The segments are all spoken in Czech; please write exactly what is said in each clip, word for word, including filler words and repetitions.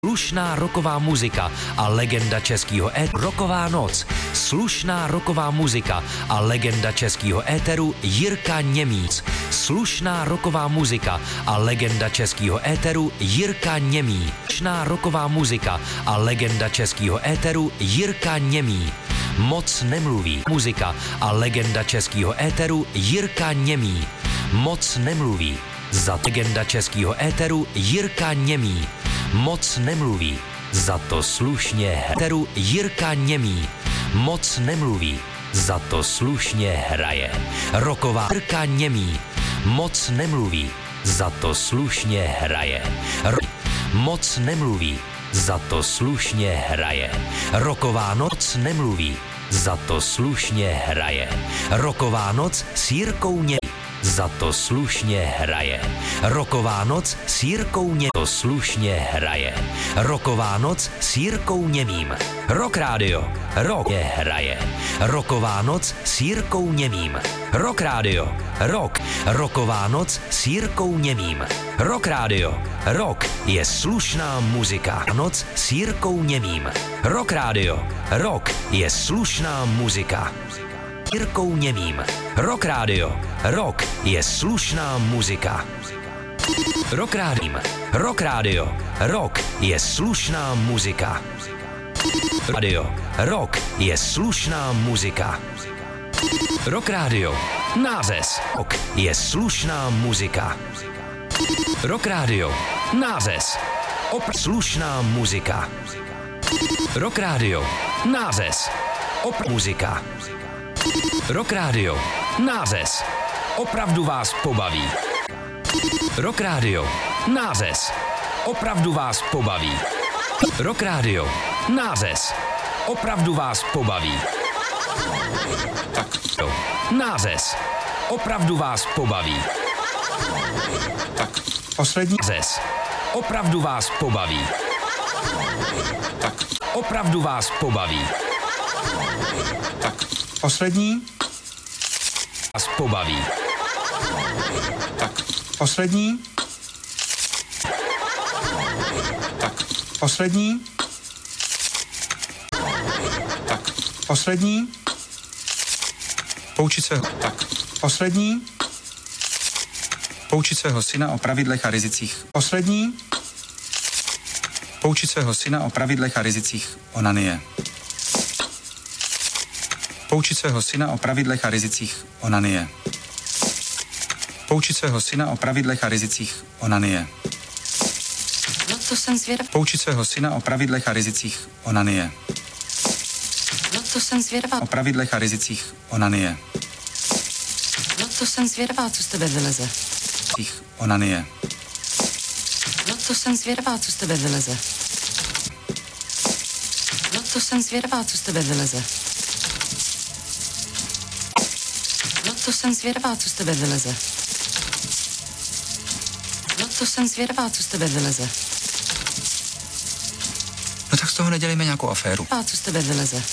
Slušná roková muzika a legenda českého éteru. Roková noc. Slušná roková muzika a legenda českého éteru Jirka Němíc. Slušná roková muzika a legenda českého éteru Jirka Němí. Slušná roková muzika a legenda českého éteru Jirka Němí. Moc nemluví. Muzika a legenda českého éteru Jirka Němí. Moc nemluví. Za legenda českého éteru Jirka Němí. Moc nemluví, za to slušně éteru Jirka Němí. Moc nemluví, za to slušně hraje. Roková Jirka Němí. Moc nemluví, za to slušně hraje. Ro- Moc nemluví, za to slušně hraje. Roková noc nemluví, za to slušně hraje. Roková noc s Jirkou Němí. Za to slušně hraje. Roková noc s Jirkou Němým. To slušně hraje. Roková noc s Jirkou Němým. Rock Radio. Rock je hraje. Roková noc s Jirkou Němým. Rock Radio. Rock. Roková noc s Jirkou Němým. Rock Radio. Rock je slušná muzika. Noc s Jirkou Němým. Rock Radio. Rock je slušná muzika. Jirkou Němým. Rock Radio. Rock je slušná muzika. Rock Radio. Rock Radio. Rock je slušná muzika. Radio. Rock je slušná muzika. Rock Radio. Nářez. Rock je slušná muzika. Rock Radio. Nářez. Op slušná muzika. Rock Radio. Nářez. Op muzika. Rock Radio. Nářez. Opravdu vás pobaví. Rock Radio. Nářez. Opravdu vás pobaví. Rock Radio. Nářez. Opravdu vás pobaví. Nářez. Opravdu vás pobaví. Tak, poslední. Nářez. Opravdu vás pobaví. Tak, Opravdu vás pobaví. tak, poslední. Vás pobaví. Tak, poslední. Tak, poslední. Tak, poslední. Poučit svého. Tak, poslední. Poučit svého syna o pravidlech a rizicích. Poslední. Poučit svého syna o pravidlech a rizicích onanie. Poučit svého syna o pravidlech a rizicích onanie. Poučit svého syna o pravidlech a rizicích onanie. No to jsem zvědavá. Poučit svého syna o pravidlech a rizicích onanie. No to jsem zvědavá. O pravidlech a rizicích onanie. No to jsem zvědavá, co z tebe vyleze. Rizicích onanie. No to jsem zvědavá, co z tebe vyleze. No to jsem zvědavá, co z tebe vyleze. No to jsem zvědavá, co z tebe vyleze. No to jsem zvědavá, co z tebe vyleze. No tak z toho nedělejme nějakou aféru. A co z tebe vyleze.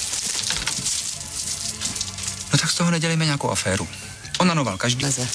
No tak z toho nedělejme nějakou aféru. Onanoval každý. Leze.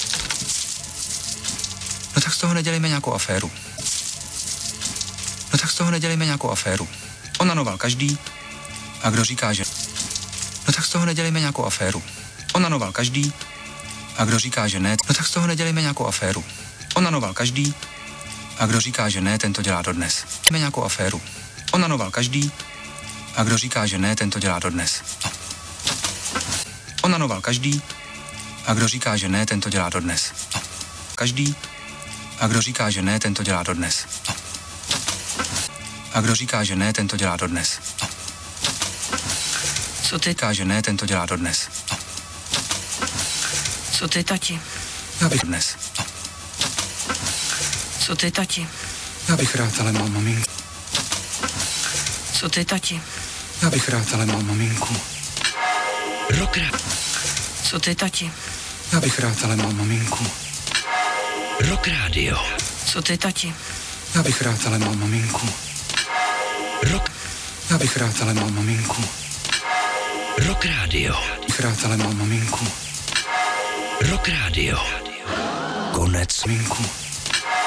No tak z toho nedělejme nějakou aféru. No tak z toho nedělejme nějakou aféru. Onanoval každý. A kdo říká, že... No tak z toho nedělejme nějakou aféru. Onanoval každý. A kdo říká, že ne... No tak z toho nedělejme nějakou aféru. Onanoval každý. A kdo říká, že ne, ten to dělá dodnes. Dělejme nějakou aféru. Onanoval každý. A kdo říká, že ne, ten to dělá dodnes. No. Onanoval každý. A kdo říká, že ne, ten to dělá dodnes. No. Každý. A kdo říká, že ne, ten to dělá dodnes. No. A kdo říká, že ne, ten to dělá dodnes. No. Co ty? Říká, že ne, ten to dělá dodnes. No. Co ty, tati? Já bych dnes. No. Co ty, tati? Já bych rád, ale mám maminku. Co ty, tati? Já bych rád, ale mám maminku. Rock Radio. Co ty, tati? Já bych rád, ale mám maminku. Rock Radio. Co ty, tati? Já bych rád, ale mám maminku. Rock. Já bych rád, ale mám maminku. Rock Radio. Bych rád, ale mám maminku. Rock Radio. Konec. Maminku.